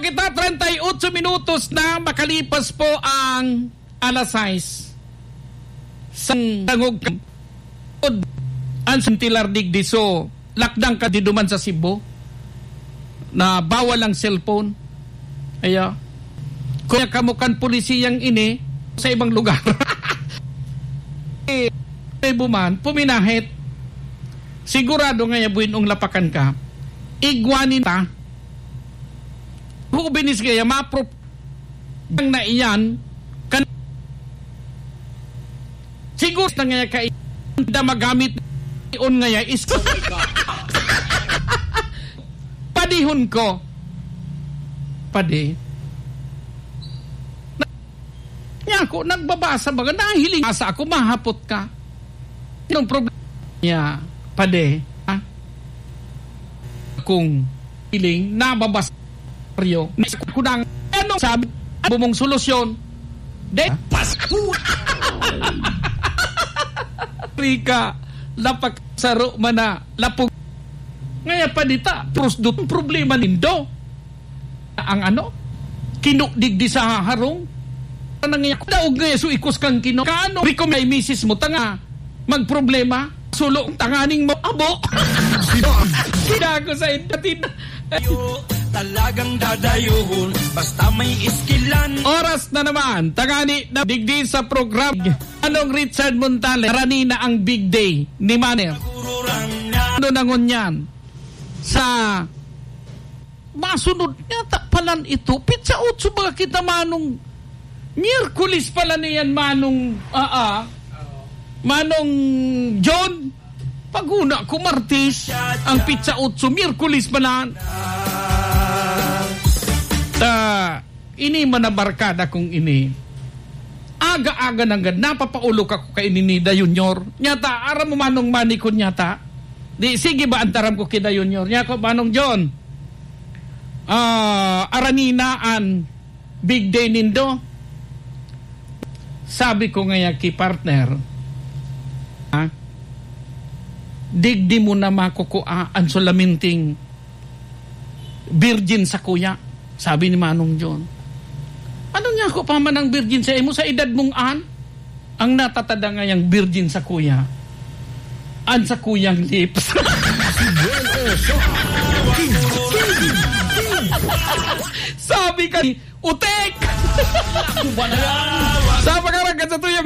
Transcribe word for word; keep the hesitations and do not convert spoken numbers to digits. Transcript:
kita, thirty-eight minutos na makalipas po ang alas sais. Sang tangog ang sintilar digdi. So, lakdang ka di duman sa Cebu na bawal ang cellphone. Aya. Kaya kamukan pulisiyang ini sa ibang lugar. Eh, buman, puminahit. Sigurado nga yabuin ong lapakan ka. Igwanin ta. Hubinis kaya maprop ang na iyan kan siguro na nga kay da magamit on nga is padihon ko padi nya ako nagbabasa baga nahiling asa ako mahapot ka yung problema niya padi ha kung hiling nababasa Rio, ko nang ano sabi bumong solusyon de Pasko Rika lapak saro mana lapog ngaya pa dita prosdut problema nindo ang ano kinukdigdi sa harong nangyay daog ngaya so ikos kang kino kaano Rico may misis mo tanga magproblema sulo tanganing mo abo kinago sa intatin talagang dadayuhon basta may iskilan. Oras na naman tangani na digdi sa program anong Richard Montale rani na ang big day ni Manner ano nangon yan sa masunod niya takpalan ito pizza utso ba kita manong Miyerkules pala niyan manong aa manong John paguna ko Martis ang pizza utso Miyerkules pala ta ini manabarkada kung ini aga-aga nang gad napapaulok ako kay ni Da Junior nyata aram mo manong manikon nyata di sige ba antaram ko kay Da Junior nya ko manong John ah uh, araninaan big day nindo sabi ko ngaya ki partner ha digdi mo na makukuaan so laminting virgin sa kuya. Sabi ni Manong John, ano niya ako pa man ang virgin sa imo sa edad mong an? Ang natatada nga yung virgin sa kuya. An sa kuyang lips. Sabi ka, utek! Sa pagkaragan sa tuya,